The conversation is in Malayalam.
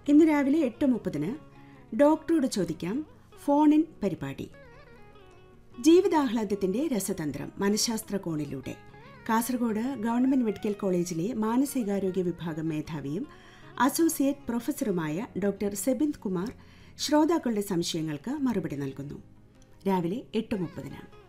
ഇന്ന് രാവിലെ 8:30 ഡോക്ടറോട് ചോദിക്കാം ഫോൺ ഇൻ പരിപാടി. ജീവിതാഹ്ലാദത്തിന്റെ രസതന്ത്രം മനഃശാസ്ത്ര കോണിലൂടെ കാസർഗോഡ് ഗവൺമെന്റ് മെഡിക്കൽ കോളേജിലെ മാനസികാരോഗ്യ വിഭാഗം മേധാവിയും അസോസിയേറ്റ് പ്രൊഫസറുമായ ഡോക്ടർ സെബിന്ദ് കുമാർ ശ്രോതാക്കളുടെ സംശയങ്ങൾക്ക് മറുപടി നൽകുന്നു. രാവിലെ 8:30.